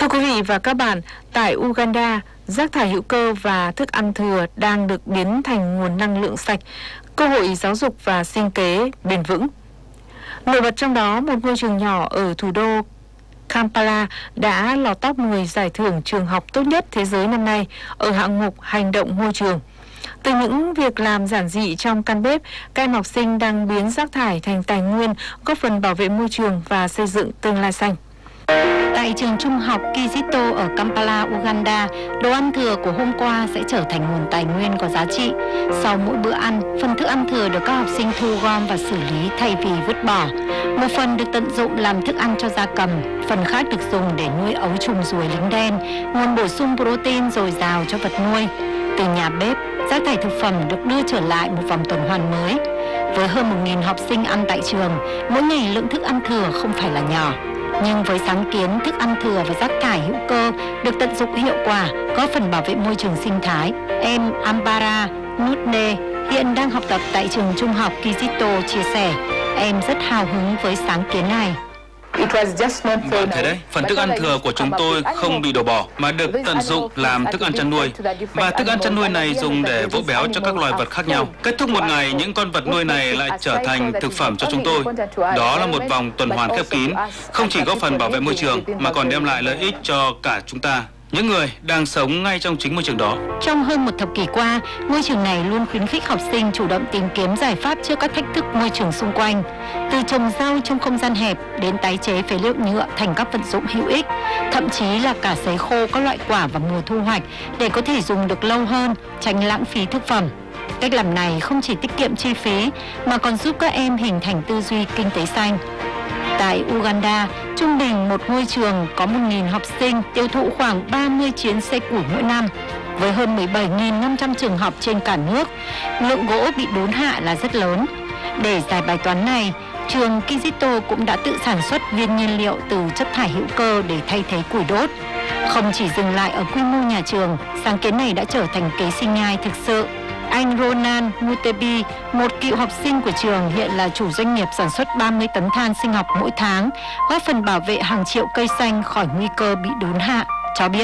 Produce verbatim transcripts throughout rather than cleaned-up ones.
Thưa quý vị và các bạn, tại Uganda, rác thải hữu cơ và thức ăn thừa đang được biến thành nguồn năng lượng sạch, cơ hội giáo dục và sinh kế bền vững. Nổi bật trong đó, một ngôi trường nhỏ ở thủ đô Kampala đã lọt top mười giải thưởng trường học tốt nhất thế giới năm nay ở hạng mục hành động môi trường. Từ những việc làm giản dị trong căn bếp, các em học sinh đang biến rác thải thành tài nguyên, góp phần bảo vệ môi trường và xây dựng tương lai xanh. Tại trường trung học Kizito ở Kampala, Uganda, đồ ăn thừa của hôm qua sẽ trở thành nguồn tài nguyên có giá trị. Sau mỗi bữa ăn, phần thức ăn thừa được các học sinh thu gom và xử lý thay vì vứt bỏ. Một phần được tận dụng làm thức ăn cho gia cầm, phần khác được dùng để nuôi ấu trùng ruồi lính đen, nguồn bổ sung protein dồi dào cho vật nuôi. Từ nhà bếp, rác thải thực phẩm được đưa trở lại một vòng tuần hoàn mới. Với hơn một nghìn học sinh ăn tại trường, mỗi ngày lượng thức ăn thừa không phải là nhỏ. Nhưng với sáng kiến thức ăn thừa và rác thải hữu cơ được tận dụng hiệu quả, góp phần bảo vệ môi trường sinh thái, em Ambara Nutne hiện đang học tập tại trường trung học Kizito chia sẻ, em rất hào hứng với sáng kiến này. Bạn thấy đấy, phần thức ăn thừa của chúng tôi không bị đổ bỏ mà được tận dụng làm thức ăn chăn nuôi. Và thức ăn chăn nuôi này dùng để vỗ béo cho các loài vật khác nhau. Kết thúc một ngày, những con vật nuôi này lại trở thành thực phẩm cho chúng tôi. Đó là một vòng tuần hoàn khép kín, không chỉ góp phần bảo vệ môi trường mà còn đem lại lợi ích cho cả chúng ta, những người đang sống ngay trong chính môi trường đó. Trong hơn một thập kỷ qua, ngôi trường này luôn khuyến khích học sinh chủ động tìm kiếm giải pháp trước các thách thức môi trường xung quanh. Từ trồng rau trong không gian hẹp đến tái chế phế liệu nhựa thành các vật dụng hữu ích, thậm chí là cả sấy khô các loại quả vào mùa thu hoạch để có thể dùng được lâu hơn, tránh lãng phí thực phẩm. Cách làm này không chỉ tiết kiệm chi phí mà còn giúp các em hình thành tư duy kinh tế xanh. Tại Uganda, trung bình một ngôi trường có một nghìn học sinh tiêu thụ khoảng ba mươi chuyến xe củi mỗi năm. Với hơn mười bảy nghìn năm trăm trường học trên cả nước, lượng gỗ bị đốn hạ là rất lớn. Để giải bài toán này, trường Kizito cũng đã tự sản xuất viên nhiên liệu từ chất thải hữu cơ để thay thế củi đốt. Không chỉ dừng lại ở quy mô nhà trường, sáng kiến này đã trở thành kế sinh nhai thực sự. Anh Ronan Mutebi, một cựu học sinh của trường hiện là chủ doanh nghiệp sản xuất ba mươi tấn than sinh học mỗi tháng, góp phần bảo vệ hàng triệu cây xanh khỏi nguy cơ bị đốn hạ, cho biết.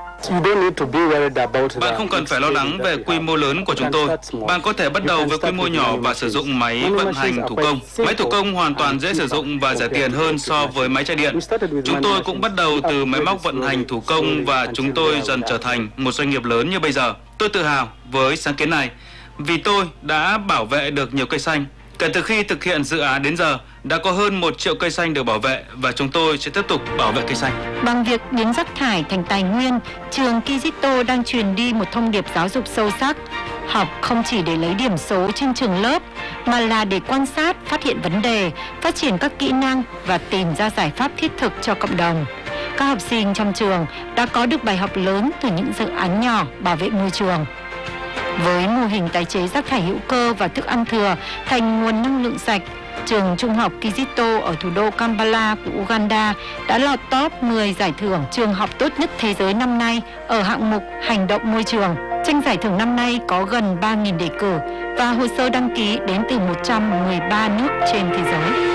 Bạn không cần phải lo lắng về quy mô lớn của chúng tôi. Bạn có thể bắt đầu với quy mô nhỏ và sử dụng máy vận hành thủ công. Máy thủ công hoàn toàn dễ sử dụng và rẻ tiền hơn so với máy chạy điện. Chúng tôi cũng bắt đầu từ máy móc vận hành thủ công và chúng tôi dần trở thành một doanh nghiệp lớn như bây giờ. Tôi tự hào với sáng kiến này vì tôi đã bảo vệ được nhiều cây xanh. Kể từ khi thực hiện dự án đến giờ, đã có hơn một triệu cây xanh được bảo vệ và chúng tôi sẽ tiếp tục bảo vệ cây xanh. Bằng việc biến rác thải thành tài nguyên, trường Kizito đang truyền đi một thông điệp giáo dục sâu sắc. Học không chỉ để lấy điểm số trên trường lớp, mà là để quan sát, phát hiện vấn đề, phát triển các kỹ năng và tìm ra giải pháp thiết thực cho cộng đồng. Các học sinh trong trường đã có được bài học lớn từ những dự án nhỏ bảo vệ môi trường. Với mô hình tái chế rác thải hữu cơ và thức ăn thừa thành nguồn năng lượng sạch, trường trung học Kizito ở thủ đô Kampala của Uganda đã lọt top mười giải thưởng trường học tốt nhất thế giới năm nay ở hạng mục hành động môi trường. Tranh giải thưởng năm nay có gần ba nghìn đề cử và hồ sơ đăng ký đến từ một trăm mười ba nước trên thế giới.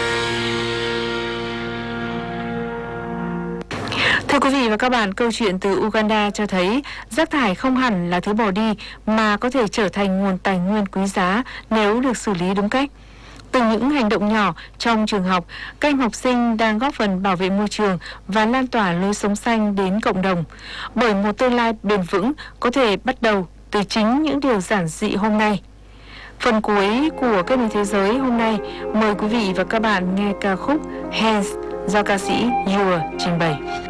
Thưa quý vị và các bạn, câu chuyện từ Uganda cho thấy rác thải không hẳn là thứ bỏ đi mà có thể trở thành nguồn tài nguyên quý giá nếu được xử lý đúng cách. Từ những hành động nhỏ trong trường học, các em học sinh đang góp phần bảo vệ môi trường và lan tỏa lối sống xanh đến cộng đồng. Bởi một tương lai bền vững có thể bắt đầu từ chính những điều giản dị hôm nay. Phần cuối của Kết nối thế giới hôm nay, mời quý vị và các bạn nghe ca khúc Hands do ca sĩ Yua trình bày.